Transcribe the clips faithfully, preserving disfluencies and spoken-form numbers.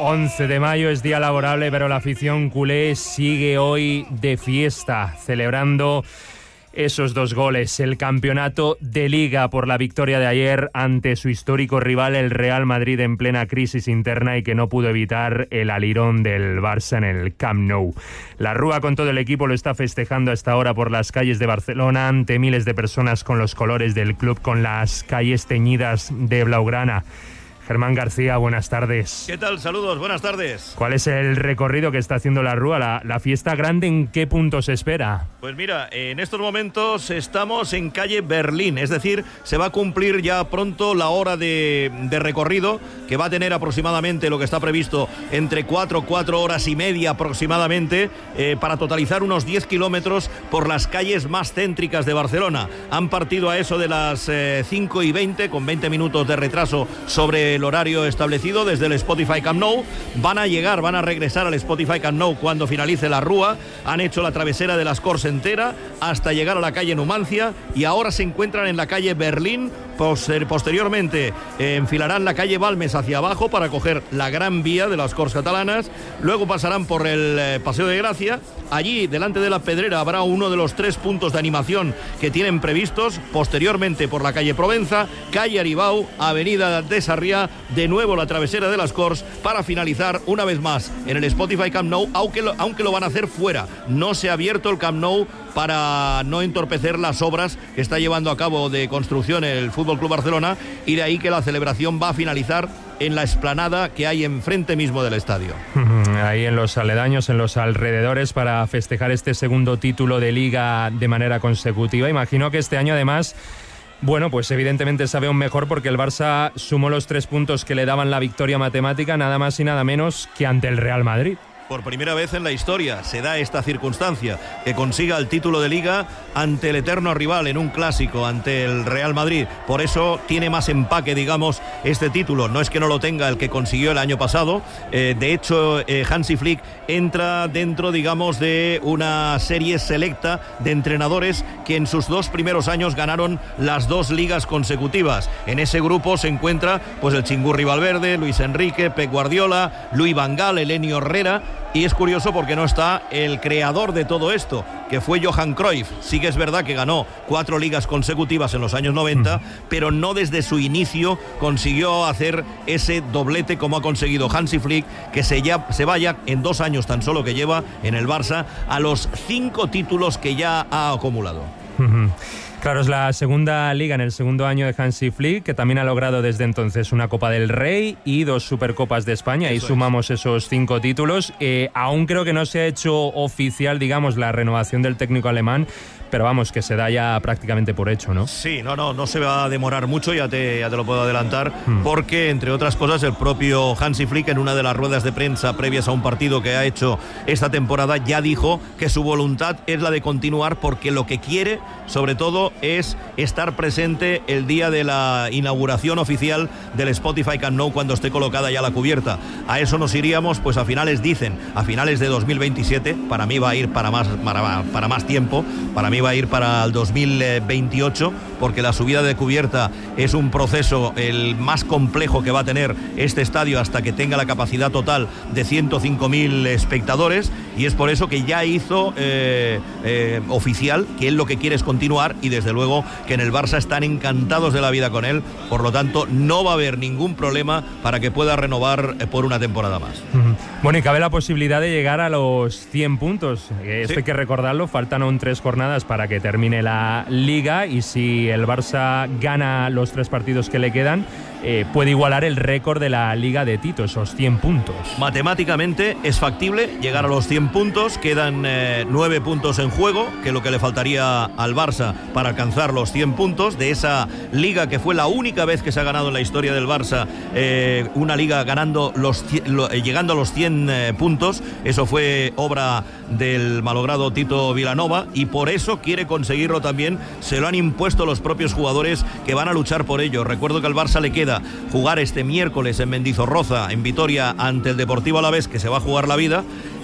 once de mayo es día laborable, pero la afición culé sigue hoy de fiesta, celebrando esos dos goles, el campeonato de Liga por la victoria de ayer ante su histórico rival, el Real Madrid, en plena crisis interna y que no pudo evitar el alirón del Barça en el Camp Nou. La Rúa con todo el equipo lo está festejando hasta ahora por las calles de Barcelona, ante miles de personas con los colores del club, con las calles teñidas de blaugrana. Germán García, buenas tardes. ¿Qué tal? Saludos, buenas tardes. ¿Cuál es el recorrido que está haciendo la Rúa? La, la fiesta grande, ¿en qué punto se espera? Pues mira, en estos momentos estamos en calle Berlín, es decir, se va a cumplir ya pronto la hora de, de recorrido, que va a tener aproximadamente lo que está previsto entre cuatro, cuatro horas y media aproximadamente, eh, para totalizar unos diez kilómetros por las calles más céntricas de Barcelona. Han partido a eso de las eh, cinco y veinte, con veinte minutos de retraso sobre el horario establecido desde el Spotify Camp Nou. Van a llegar, van a regresar al Spotify Camp Nou cuando finalice la Rúa. Han hecho la travesera de las Corts entera hasta llegar a la calle Numancia y ahora se encuentran en la calle Berlín. Posteriormente eh, enfilarán la calle Balmes hacia abajo para coger la Gran Vía de las Corts catalanas. Luego pasarán por el eh, Paseo de Gracia. Allí, delante de la Pedrera, habrá uno de los tres puntos de animación que tienen previstos. Posteriormente por la calle Provenza, calle Aribau, avenida de Sarriá, de nuevo la travesera de las Corts, para finalizar una vez más en el Spotify Camp Nou, aunque lo, aunque lo van a hacer fuera. No se ha abierto el Camp Nou para no entorpecer las obras que está llevando a cabo de construcción el Fútbol Club Barcelona, y de ahí que la celebración va a finalizar en la explanada que hay enfrente mismo del estadio. Ahí en los aledaños, en los alrededores, para festejar este segundo título de Liga de manera consecutiva. Imagino que este año, además, bueno, pues evidentemente sabe aún mejor, porque el Barça sumó los tres puntos que le daban la victoria matemática, nada más y nada menos que ante el Real Madrid. Por primera vez en la historia se da esta circunstancia, que consiga el título de Liga ante el eterno rival en un clásico, ante el Real Madrid. Por eso tiene más empaque, digamos, este título. No es que no lo tenga el que consiguió el año pasado. Eh, de hecho, eh, Hansi Flick entra dentro, digamos, de una serie selecta de entrenadores que en sus dos primeros años ganaron las dos ligas consecutivas. En ese grupo se encuentra pues el Chingurri Valverde, Luis Enrique, Pep Guardiola, Louis van Gaal, Elenio Herrera. Y es curioso porque no está el creador de todo esto, que fue Johan Cruyff. Sí que es verdad que ganó cuatro ligas consecutivas en los años noventa, mm. pero no desde su inicio consiguió hacer ese doblete como ha conseguido Hansi Flick, que se, ya, se vaya en dos años tan solo que lleva en el Barça a los cinco títulos que ya ha acumulado. Mm-hmm. Claro, es la segunda liga en el segundo año de Hansi Flick, que también ha logrado desde entonces una Copa del Rey y dos Supercopas de España. Eso y sumamos es. esos cinco títulos. Eh, aún creo que no se ha hecho oficial, digamos, la renovación del técnico alemán, pero vamos, que se da ya prácticamente por hecho, ¿no? Sí, no, no, no se va a demorar mucho, ya te, ya te lo puedo adelantar, hmm. porque, entre otras cosas, el propio Hansi Flick, en una de las ruedas de prensa previas a un partido que ha hecho esta temporada, ya dijo que su voluntad es la de continuar, porque lo que quiere, sobre todo, es estar presente el día de la inauguración oficial del Spotify Camp Nou, cuando esté colocada ya la cubierta. A eso nos iríamos, pues a finales, dicen, a finales de dos mil veintisiete, para mí va a ir para más, para, para más tiempo, para mí va a ir para el dos mil veintiocho, porque la subida de cubierta es un proceso el más complejo que va a tener este estadio hasta que tenga la capacidad total de ciento cinco mil espectadores, y es por eso que ya hizo eh, eh, oficial que él lo que quiere es continuar, y desde luego que en el Barça están encantados de la vida con él. Por lo tanto, no va a haber ningún problema para que pueda renovar por una temporada más. Bueno, y cabe la posibilidad de llegar a los cien puntos. Esto sí. Hay que recordarlo, faltan aún tres jornadas para que termine la Liga, y si el Barça gana los tres partidos que le quedan, eh, puede igualar el récord de la Liga de Tito, esos cien puntos. Matemáticamente es factible llegar a los cien puntos, quedan eh, nueve puntos en juego, que es lo que le faltaría al Barça para alcanzar los cien puntos de esa Liga, que fue la única vez que se ha ganado en la historia del Barça, eh, una Liga ganando los, lo, eh, llegando a los cien eh, puntos. Eso fue obra del malogrado Tito Vilanova, y por eso quiere conseguirlo también. Se lo han impuesto los propios jugadores, que van a luchar por ello. Recuerdo que al Barça le queda jugar este miércoles en Mendizorroza, en Vitoria, ante el Deportivo Alavés, que se va a jugar la vida.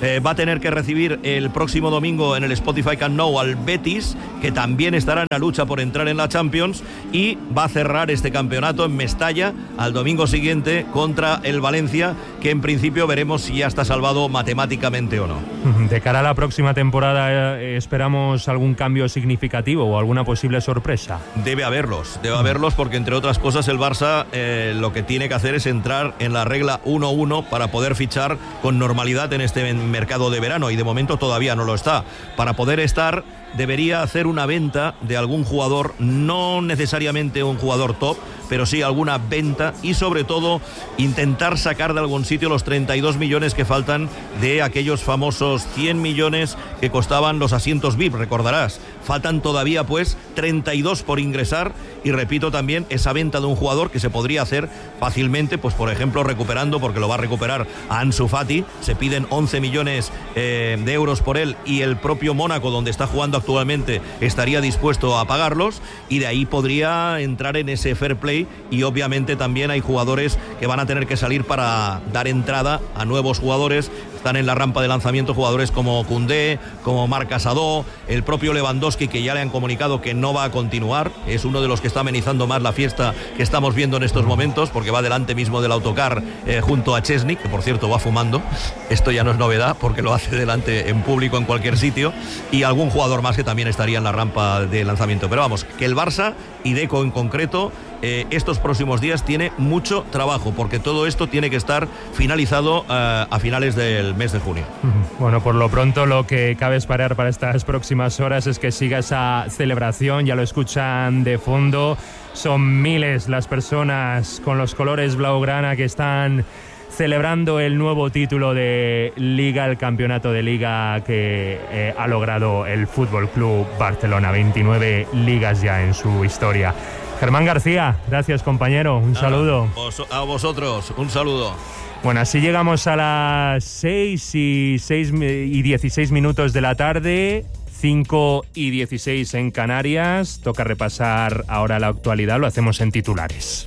Eh, va a tener que recibir el próximo domingo en el Spotify Camp Nou al Betis, que también estará en la lucha por entrar en la Champions, y va a cerrar este campeonato en Mestalla al domingo siguiente contra el Valencia, que en principio veremos si ya está salvado matemáticamente o no. De cara a la próxima temporada, eh, ¿esperamos algún cambio significativo o alguna posible sorpresa? Debe haberlos, debe haberlos porque entre otras cosas el Barça eh, lo que tiene que hacer es entrar en la regla uno uno para poder fichar con normalidad en este mercado de verano, y de momento todavía no lo está. Para poder estar debería hacer una venta de algún jugador, no necesariamente un jugador top, pero sí alguna venta, y sobre todo intentar sacar de algún sitio los treinta y dos millones que faltan de aquellos famosos cien millones que costaban los asientos V I P, recordarás. Faltan todavía pues treinta y dos por ingresar, y repito también esa venta de un jugador que se podría hacer fácilmente, pues por ejemplo recuperando, porque lo va a recuperar a Ansu Fati, se piden once millones eh, de euros por él, y el propio Mónaco, donde está jugando actualmente, estaría dispuesto a pagarlos, y de ahí podría entrar en ese fair play. Y obviamente también hay jugadores que van a tener que salir para dar entrada a nuevos jugadores. Están en la rampa de lanzamiento jugadores como Koundé, como Marc Assadó, el propio Lewandowski, que ya le han comunicado que no va a continuar. Es uno de los que está amenizando más la fiesta que estamos viendo en estos momentos, porque va delante mismo del autocar eh, junto a Chesney, que por cierto va fumando. Esto ya no es novedad porque lo hace delante en público en cualquier sitio, y algún jugador más que también estaría en la rampa de lanzamiento. Pero vamos, que el Barça, y Deco en concreto, eh, estos próximos días tiene mucho trabajo, porque todo esto tiene que estar finalizado eh, a finales del mes de junio. Bueno, por lo pronto lo que cabe esperar para estas próximas horas es que siga esa celebración. Ya lo escuchan de fondo, son miles las personas con los colores blaugrana que están celebrando el nuevo título de Liga, el campeonato de Liga que eh, ha logrado el Fútbol Club Barcelona. veintinueve ligas ya en su historia. Germán García, gracias compañero, un Nada, saludo. A vosotros, un saludo. Bueno, así llegamos a las seis y dieciséis minutos de la tarde, cinco y dieciséis en Canarias. Toca repasar ahora la actualidad, lo hacemos en titulares.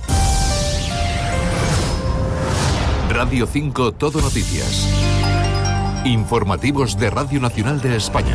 Radio cinco Todo Noticias. Informativos de Radio Nacional de España.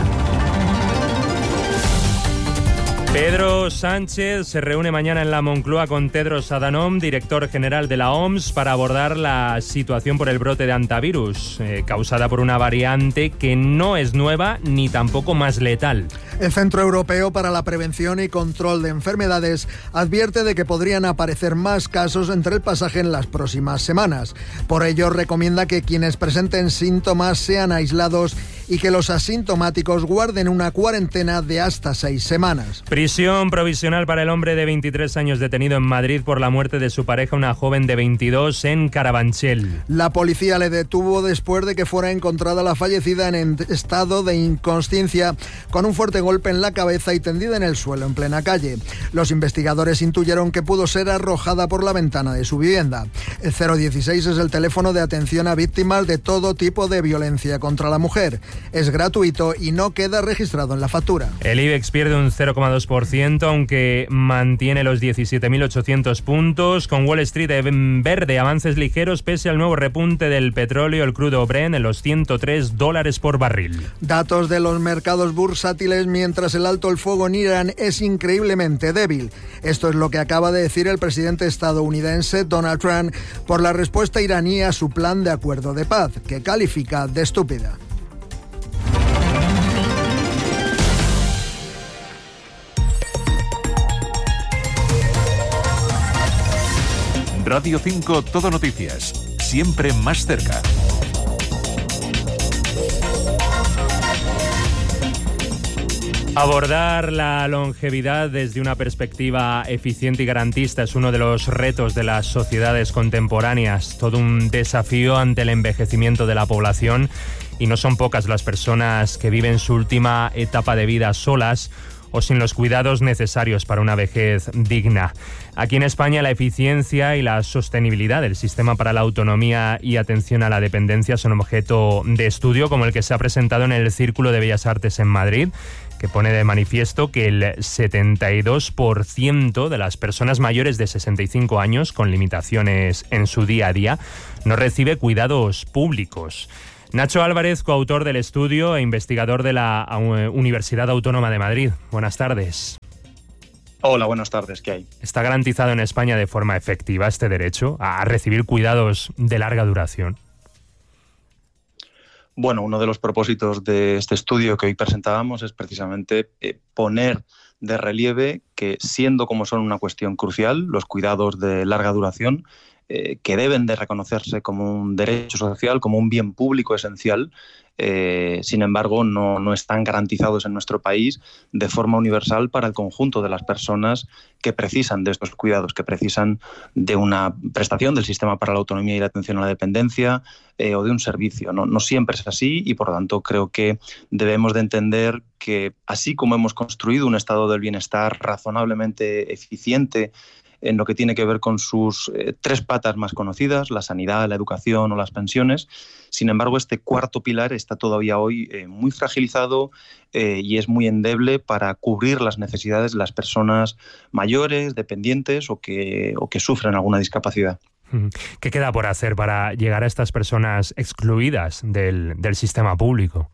Pedro Sánchez se reúne mañana en la Moncloa con Tedros Adhanom, director general de la O M S, para abordar la situación por el brote de hantavirus, eh, causada por una variante que no es nueva ni tampoco más letal. El Centro Europeo para la Prevención y Control de Enfermedades advierte de que podrían aparecer más casos entre el pasaje en las próximas semanas. Por ello, recomienda que quienes presenten síntomas sean aislados y que los asintomáticos guarden una cuarentena de hasta seis semanas. Prisión provisional para el hombre de veintitrés años detenido en Madrid por la muerte de su pareja, una joven de veintidós, en Carabanchel. La policía le detuvo después de que fuera encontrada la fallecida en estado de inconsciencia, con un fuerte golpe en la cabeza y tendida en el suelo en plena calle. Los investigadores intuyeron que pudo ser arrojada por la ventana de su vivienda. El cero dieciséis es el teléfono de atención a víctimas de todo tipo de violencia contra la mujer. Es gratuito y no queda registrado en la factura. El IBEX pierde un cero coma dos por ciento, aunque mantiene los diecisiete mil ochocientos puntos, con Wall Street en verde, avances ligeros pese al nuevo repunte del petróleo, el crudo Brent en los ciento tres dólares por barril. Datos de los mercados bursátiles, mientras el alto el fuego en Irán es increíblemente débil. Esto es lo que acaba de decir el presidente estadounidense Donald Trump por la respuesta iraní a su plan de acuerdo de paz, que califica de estúpida. Radio cinco Todo Noticias, siempre más cerca. Abordar la longevidad desde una perspectiva eficiente y garantista es uno de los retos de las sociedades contemporáneas, todo un desafío ante el envejecimiento de la población, y no son pocas las personas que viven su última etapa de vida solas o sin los cuidados necesarios para una vejez digna. Aquí en España, la eficiencia y la sostenibilidad del sistema para la autonomía y atención a la dependencia son objeto de estudio, como el que se ha presentado en el Círculo de Bellas Artes en Madrid, que pone de manifiesto que el setenta y dos por ciento de las personas mayores de sesenta y cinco años con limitaciones en su día a día no recibe cuidados públicos. Nacho Álvarez, coautor del estudio e investigador de la Universidad Autónoma de Madrid. Buenas tardes. Hola, buenas tardes. ¿Qué hay? ¿Está garantizado en España de forma efectiva este derecho a recibir cuidados de larga duración? Bueno, uno de los propósitos de este estudio que hoy presentábamos es precisamente eh, poner de relieve que, siendo como son una cuestión crucial, los cuidados de larga duración, eh, que deben de reconocerse como un derecho social, como un bien público esencial, eh, sin embargo, no, no están garantizados en nuestro país de forma universal para el conjunto de las personas que precisan de estos cuidados, que precisan de una prestación del sistema para la autonomía y la atención a la dependencia eh, o de un servicio. No, no siempre es así y, por lo tanto, creo que debemos de entender que, así como hemos construido un estado del bienestar razonablemente eficiente en lo que tiene que ver con sus eh, tres patas más conocidas, la sanidad, la educación o las pensiones. Sin embargo, este cuarto pilar está todavía hoy eh, muy fragilizado eh, y es muy endeble para cubrir las necesidades de las personas mayores, dependientes o que, o que sufren alguna discapacidad. ¿Qué queda por hacer para llegar a estas personas excluidas del, del sistema público?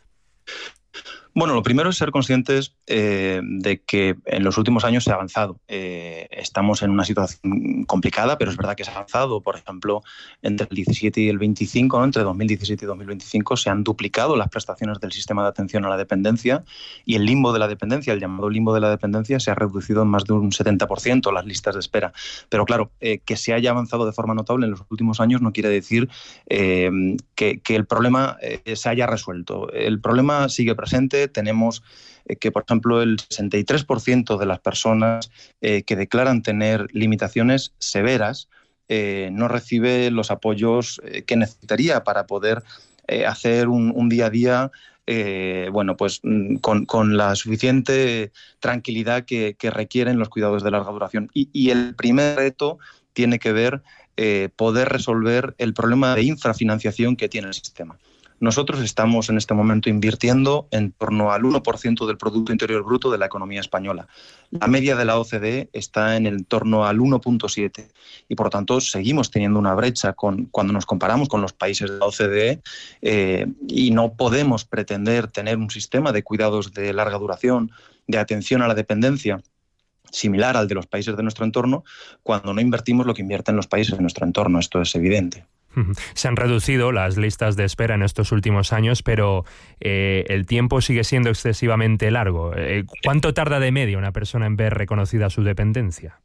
Bueno, lo primero es ser conscientes eh, de que en los últimos años se ha avanzado. Eh, estamos en una situación complicada, pero es verdad que se ha avanzado. Por ejemplo, entre el diecisiete y el veinticinco, ¿no? entre dos mil diecisiete y dos mil veinticinco, se han duplicado las prestaciones del sistema de atención a la dependencia y el limbo de la dependencia, el llamado limbo de la dependencia, se ha reducido en más de un setenta por ciento las listas de espera. Pero claro, eh, que se haya avanzado de forma notable en los últimos años no quiere decir eh, que, que el problema eh, se haya resuelto. El problema sigue presente. Tenemos eh, que, por ejemplo, el sesenta y tres por ciento de las personas eh, que declaran tener limitaciones severas eh, no recibe los apoyos eh, que necesitaría para poder eh, hacer un, un día a día eh, bueno, pues, con, con la suficiente tranquilidad que, que requieren los cuidados de larga duración. Y, y el primer reto tiene que ver eh, poder resolver el problema de infrafinanciación que tiene el sistema. Nosotros estamos en este momento invirtiendo en torno al uno por ciento del Producto Interior Bruto de la economía española. La media de la O C D E está en el torno al uno punto siete y, por tanto, seguimos teniendo una brecha con, cuando nos comparamos con los países de la O C D E eh, y no podemos pretender tener un sistema de cuidados de larga duración, de atención a la dependencia, similar al de los países de nuestro entorno, cuando no invertimos lo que invierten los países de nuestro entorno. Esto es evidente. Se han reducido las listas de espera en estos últimos años, pero eh, el tiempo sigue siendo excesivamente largo. Eh, ¿Cuánto tarda de media una persona en ver reconocida su dependencia?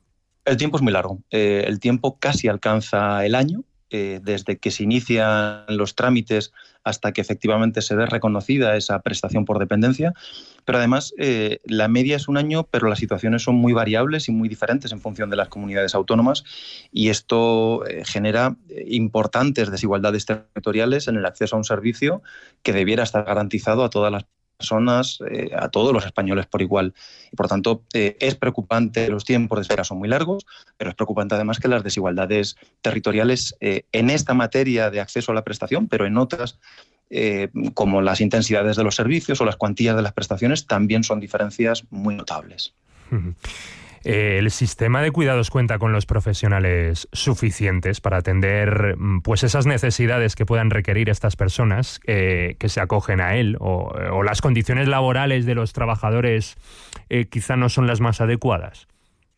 El tiempo es muy largo. Eh, el tiempo casi alcanza el año, eh, desde que se inician los trámites hasta que efectivamente se ve reconocida esa prestación por dependencia. Pero además eh, la media es un año, pero las situaciones son muy variables y muy diferentes en función de las comunidades autónomas y esto eh, genera importantes desigualdades territoriales en el acceso a un servicio que debiera estar garantizado a todas las personas, eh, a todos los españoles por igual. Y por tanto, eh, es preocupante, los tiempos de espera son muy largos, pero es preocupante además que las desigualdades territoriales eh, en esta materia de acceso a la prestación, pero en otras, eh, como las intensidades de los servicios o las cuantías de las prestaciones, también son diferencias muy notables. ¿El sistema de cuidados cuenta con los profesionales suficientes para atender pues esas necesidades que puedan requerir estas personas eh, que se acogen a él? O, o las condiciones laborales de los trabajadores eh, quizá no son las más adecuadas?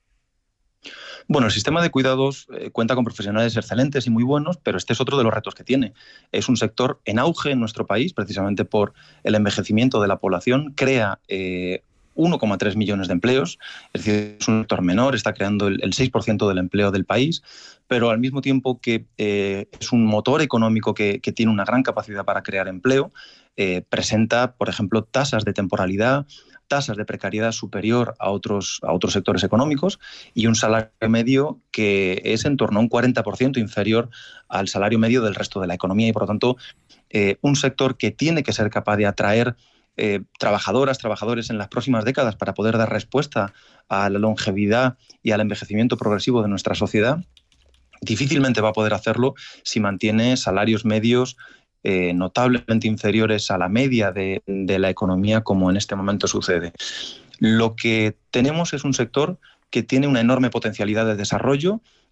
Bueno, el sistema de cuidados eh, cuenta con profesionales excelentes y muy buenos, pero este es otro de los retos que tiene. Es un sector en auge en nuestro país, precisamente por el envejecimiento de la población. Crea eh, uno coma tres millones de empleos, es decir, es un sector menor, está creando el, el seis por ciento del empleo del país, pero al mismo tiempo que eh, es un motor económico que, que tiene una gran capacidad para crear empleo, eh, presenta, por ejemplo, tasas de temporalidad, tasas de precariedad superior a otros, a otros sectores económicos y un salario medio que es en torno a un cuarenta por ciento inferior al salario medio del resto de la economía y, por lo tanto, eh, un sector que tiene que ser capaz de atraer Eh, trabajadoras, trabajadores en las próximas décadas para poder dar respuesta a la longevidad y al envejecimiento progresivo de nuestra sociedad, difícilmente va a poder hacerlo si mantiene salarios medios eh, notablemente inferiores a la media de, de la economía, como en este momento sucede. Lo que tenemos es un sector que tiene una enorme potencialidad de desarrollo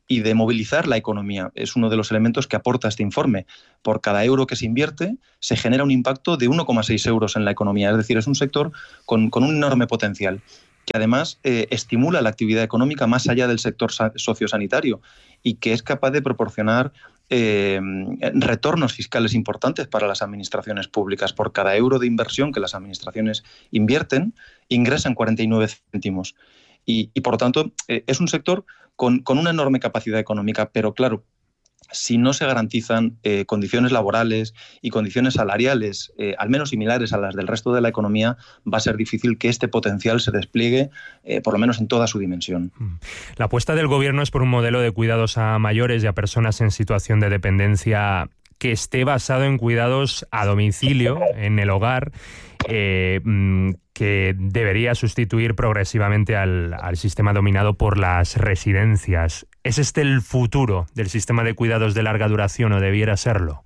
y de movilizar la economía. Es uno de los elementos que aporta este informe. Por cada euro que se invierte, se genera un impacto de uno coma seis euros en la economía. Es decir, es un sector con, con un enorme potencial, que además eh, estimula la actividad económica más allá del sector sociosanitario y que es capaz de proporcionar eh, retornos fiscales importantes para las administraciones públicas. Por cada euro de inversión que las administraciones invierten, ingresan cuarenta y nueve céntimos. Y, y por lo tanto, eh, es un sector con, con una enorme capacidad económica, pero claro, si no se garantizan eh, condiciones laborales y condiciones salariales eh, al menos similares a las del resto de la economía, va a ser difícil que este potencial se despliegue, eh, por lo menos en toda su dimensión. La apuesta del Gobierno es por un modelo de cuidados a mayores y a personas en situación de dependencia que esté basado en cuidados a domicilio, en el hogar, eh, que debería sustituir progresivamente al, al sistema dominado por las residencias. ¿Es este el futuro del sistema de cuidados de larga duración o debiera serlo?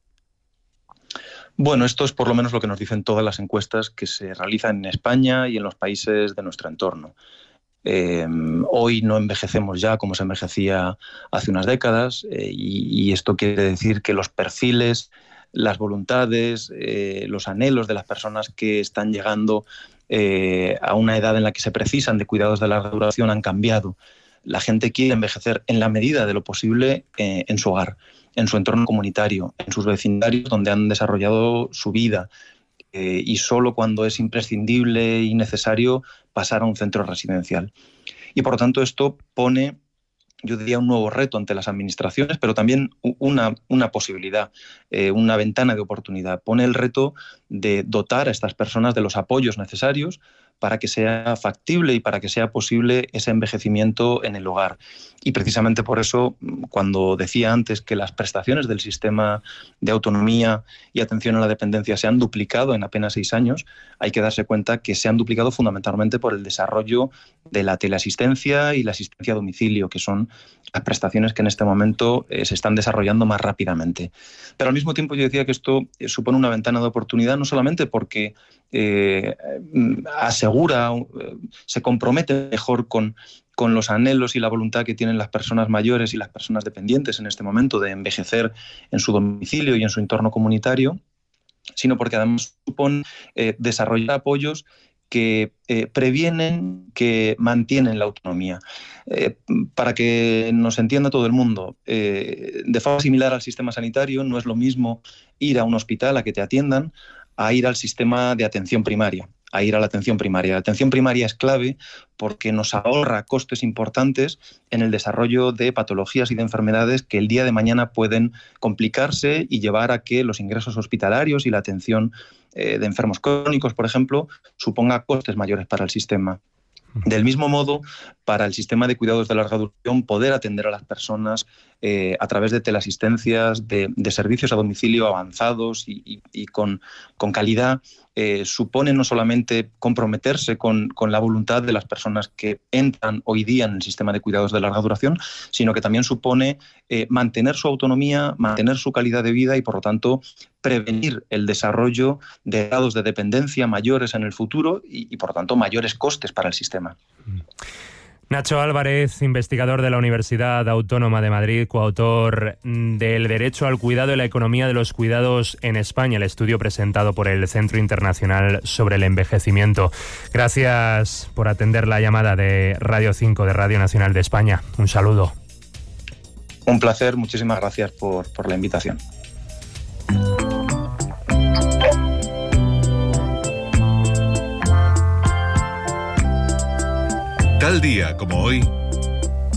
Bueno, esto es por lo menos lo que nos dicen todas las encuestas que se realizan en España y en los países de nuestro entorno. Eh, hoy no envejecemos ya como se envejecía hace unas décadas eh, y, y esto quiere decir que los perfiles, las voluntades, eh, los anhelos de las personas que están llegando eh, a una edad en la que se precisan de cuidados de larga duración han cambiado. La gente quiere envejecer en la medida de lo posible eh, en su hogar, en su entorno comunitario, en sus vecindarios donde han desarrollado su vida eh, y solo cuando es imprescindible y necesario pasar a un centro residencial. Y por lo tanto esto pone, yo diría, un nuevo reto ante las administraciones, pero también una, una posibilidad, eh, una ventana de oportunidad. Pone el reto de dotar a estas personas de los apoyos necesarios para que sea factible y para que sea posible ese envejecimiento en el hogar. Y precisamente por eso, cuando decía antes que las prestaciones del sistema de autonomía y atención a la dependencia se han duplicado en apenas seis años, hay que darse cuenta que se han duplicado fundamentalmente por el desarrollo de la teleasistencia y la asistencia a domicilio, que son las prestaciones que en este momento eh, se están desarrollando más rápidamente. Pero al mismo tiempo yo decía que esto eh, supone una ventana de oportunidad, no solamente porque eh, asegura, eh, se compromete mejor con, con los anhelos y la voluntad que tienen las personas mayores y las personas dependientes en este momento de envejecer en su domicilio y en su entorno comunitario, sino porque además supone eh, desarrollar apoyos que eh, previenen, que mantienen la autonomía. Eh, para que nos entienda todo el mundo, eh, de forma similar al sistema sanitario, no es lo mismo ir a un hospital a que te atiendan a ir al sistema de atención primaria, a ir a la atención primaria. La atención primaria es clave porque nos ahorra costes importantes en el desarrollo de patologías y de enfermedades que el día de mañana pueden complicarse y llevar a que los ingresos hospitalarios y la atención eh, de enfermos crónicos, por ejemplo, suponga costes mayores para el sistema. Del mismo modo, para el sistema de cuidados de larga duración, poder atender a las personas eh, a través de teleasistencias, de, de servicios a domicilio avanzados y, y, y con, con calidad, eh, supone no solamente comprometerse con, con la voluntad de las personas que entran hoy día en el sistema de cuidados de larga duración, sino que también supone eh, mantener su autonomía, mantener su calidad de vida y, por lo tanto, prevenir el desarrollo de grados de dependencia mayores en el futuro y, y por lo tanto, mayores costes para el sistema. Nacho Álvarez, investigador de la Universidad Autónoma de Madrid, coautor del Derecho al Cuidado y la Economía de los Cuidados en España, el estudio presentado por el Centro Internacional sobre el Envejecimiento. Gracias por atender la llamada de Radio cinco, de Radio Nacional de España. Un saludo. Un placer, muchísimas gracias por, por la invitación. Tal día como hoy,